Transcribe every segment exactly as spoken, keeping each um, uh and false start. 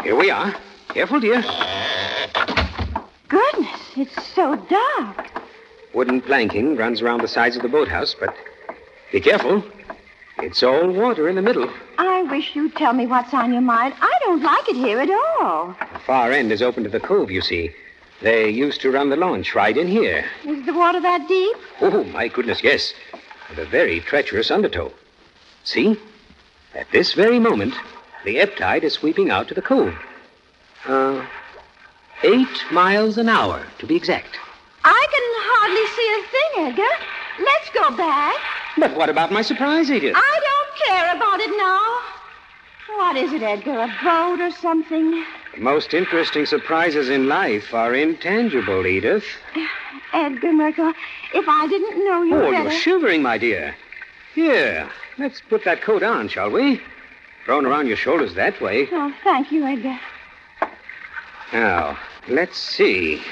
Here we are. Careful, dear. Goodness, it's so dark. Wooden planking runs around the sides of the boathouse, but be careful. It's all water in the middle. I wish you'd tell me what's on your mind. I don't like it here at all. The far end is open to the cove, you see. They used to run the launch right in here. Is the water that deep? Oh, my goodness, yes. With a very treacherous undertow. See? At this very moment, the ebb tide is sweeping out to the cove. Uh, eight miles an hour, to be exact. I can hardly see a thing, Edgar. Let's go back. But what about my surprise, Edith? I don't care about it now. What is it, Edgar? A boat or something? The most interesting surprises in life are intangible, Edith. Edgar Merkel, if I didn't know you Oh, better... you're shivering, my dear. Here, let's put that coat on, shall we? Thrown around your shoulders that way. Oh, thank you, Edgar. Now, let's see.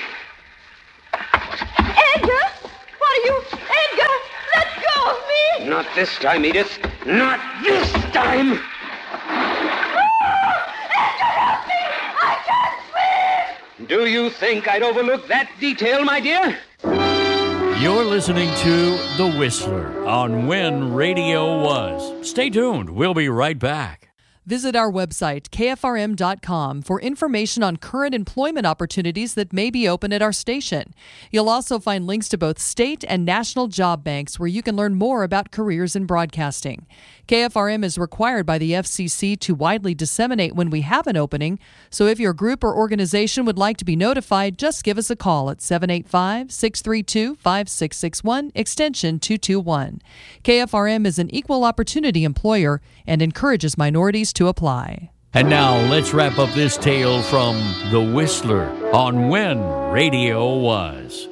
Edgar! What are you... Edgar! Let go of me! Not this time, Edith. Not this time! Oh, Edgar, help me! I can't swim! Do you think I'd overlook that detail, my dear? You're listening to The Whistler on When Radio Was. Stay tuned. We'll be right back. Visit our website, K F R M dot com, for information on current employment opportunities that may be open at our station. You'll also find links to both state and national job banks where you can learn more about careers in broadcasting. K F R M is required by the F C C to widely disseminate when we have an opening, so if your group or organization would like to be notified, just give us a call at seven eight five, six three two, five six six one, extension two two one. K F R M is an equal opportunity employer and encourages minorities to apply. And now let's wrap up this tale from The Whistler on When Radio Was.